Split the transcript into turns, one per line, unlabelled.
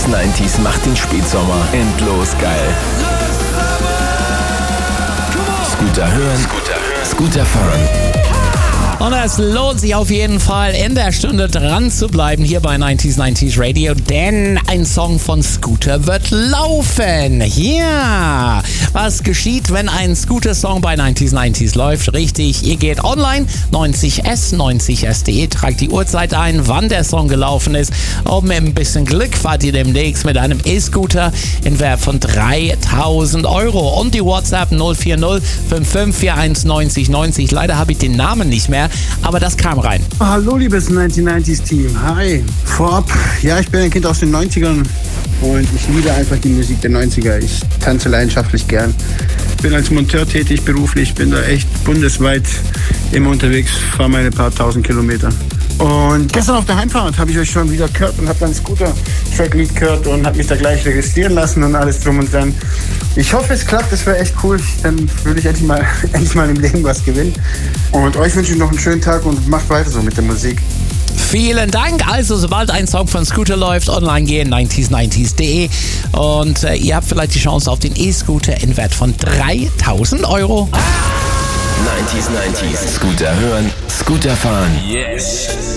90s macht den Spätsommer endlos geil. Scooter hören, Scooter fahren.
Und es lohnt sich auf jeden Fall, in der Stunde dran zu bleiben hier bei 90s Radio, denn ein Song von Scooter wird laufen. Ja, was geschieht, wenn ein Scooter-Song bei 90s läuft? Richtig, ihr geht online, 90s.de, tragt die Uhrzeit ein, wann der Song gelaufen ist. Und mit ein bisschen Glück fahrt ihr demnächst mit einem E-Scooter in Wert von 3.000 Euro. Und die WhatsApp 040 5541 90 90. Leider habe ich den Namen nicht mehr, aber das kam rein.
Hallo liebes 90s-Team, hi. Vorab, ja, ich bin ein Kind aus den 90ern und ich liebe einfach die Musik der 90er. Ich tanze leidenschaftlich gern. Bin als Monteur tätig beruflich, bin da echt bundesweit immer unterwegs, fahre meine paar tausend Kilometer. Und gestern auf der Heimfahrt habe ich euch schon wieder gehört und habe dann Scooter-Track-Lied gehört und habe mich da gleich registrieren lassen und alles drum und dran. Ich hoffe, es klappt, das wäre echt cool. Dann würde ich endlich mal im Leben was gewinnen. Und euch wünsche ich noch einen schönen Tag und macht weiter so mit der Musik.
Vielen Dank. Also, sobald ein Song von Scooter läuft, online gehen, 90s.de. Und ihr habt vielleicht die Chance auf den E-Scooter in Wert von 3.000 Euro.
90s, Scooter hören, Scooter fahren. Yes!